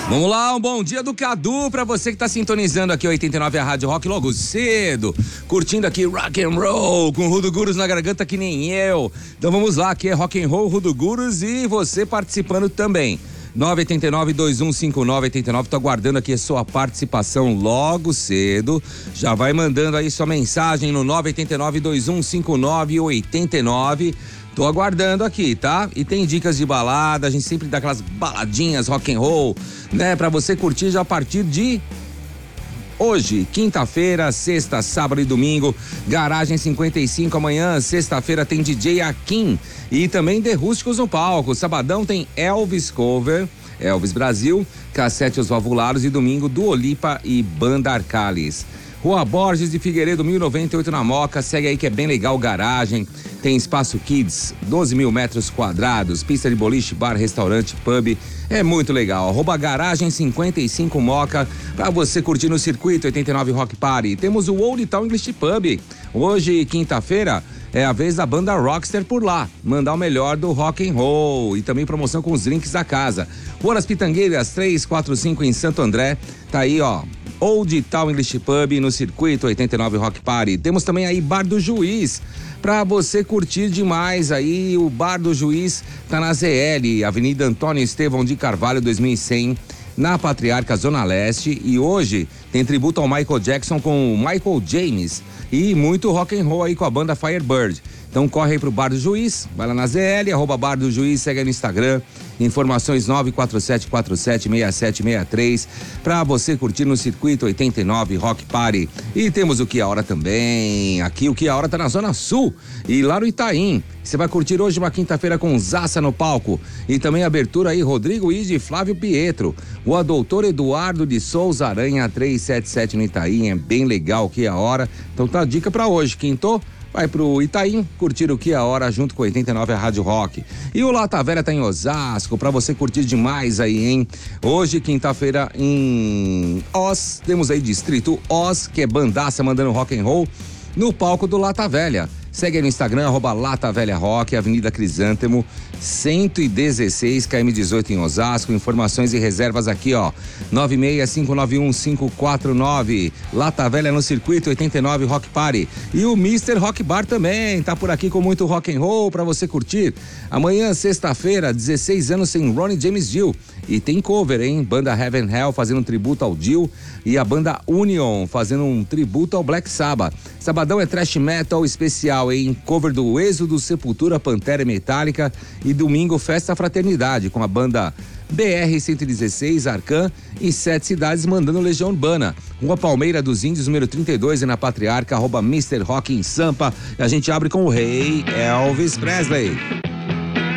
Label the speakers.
Speaker 1: Vamos lá, um bom dia do Cadu pra você que tá sintonizando aqui 89 a Rádio Rock logo cedo, curtindo aqui rock and roll com Rudo Gurus na garganta que nem eu. Então vamos lá, aqui é rock and roll, Rudo Gurus e você participando também. 989-2159-89, tô aguardando aqui a sua participação logo cedo. Já vai mandando aí sua mensagem no 989-2159-89. Tô aguardando aqui, tá? E tem dicas de balada, a gente sempre dá aquelas baladinhas rock and roll, né? Pra você curtir já a partir de hoje, quinta-feira, sexta, sábado e domingo, Garagem 55, amanhã, sexta-feira tem DJ Akin e também The Rústicos no palco. Sabadão tem Elvis Cover, Elvis Brasil, Cassete Os Valvulados e domingo do Olipa e Banda Arcalis. Rua Borges de Figueiredo, 1098 na Moca, segue aí que é bem legal, Garagem, tem espaço kids, 12 mil metros quadrados, pista de boliche, bar, restaurante, pub, é muito legal. Garagem 55 Moca, pra você curtir no Circuito 89 Rock Party. Temos o Old Town English Pub, hoje, quinta-feira, é a vez da banda Rockster por lá, mandar o melhor do rock and roll e também promoção com os drinks da casa. Rua das Pitangueiras 345 em Santo André, tá aí ó, Old Town English Pub no Circuito 89 Rock Party. Temos também aí Bar do Juiz, pra você curtir demais aí, o Bar do Juiz tá na ZL, Avenida Antônio Estevão de Carvalho 2100, na Patriarca Zona Leste, e hoje tem tributo ao Michael Jackson com o Michael James e muito rock and roll aí com a banda Firebird. Então corre aí pro Bar do Juiz, vai lá na ZL, @Bar do Juiz, segue aí no Instagram, informações 947476763, pra você curtir no Circuito 89 Rock Party. E temos o Que a Hora também, aqui o Que a Hora tá na Zona Sul e lá no Itaim. Você vai curtir hoje uma quinta-feira com Zaça no palco e também abertura aí Rodrigo Izzi e Flávio Pietro. O Doutor Eduardo de Souza Aranha 377 no Itaim, é bem legal o Que a Hora. Então tá a dica pra hoje, quinto. Vai pro Itaim curtir o Que a Hora junto com 89 a Rádio Rock. E o Lata Velha tá em Osasco pra você curtir demais aí, hein? Hoje, quinta-feira, em Oz, temos aí Distrito Oz, que é bandaça mandando rock and roll no palco do Lata Velha. Segue aí no Instagram, @Lata Velha Rock, Avenida Crisântemo, 116, KM18 em Osasco. Informações e reservas aqui, ó, 96591-549. Lata Velha no Circuito 89 Rock Party. E o Mr. Rock Bar também, tá por aqui com muito rock and roll pra você curtir. Amanhã, sexta-feira, 16 anos sem Ronnie James Dio. E tem cover, hein? Banda Heaven Hell fazendo um tributo ao Dio e a banda Union fazendo um tributo ao Black Sabbath. Sabadão é thrash metal especial, hein? Cover do Êxodo, Sepultura, Pantera e Metallica. E domingo, Festa Fraternidade com a banda BR 116, Arcan e 7 cidades mandando Legião Urbana. Rua Palmeira dos Índios, número 32 e na Patriarca, @Mr. Rock em Sampa. E a gente abre com o rei Elvis Presley.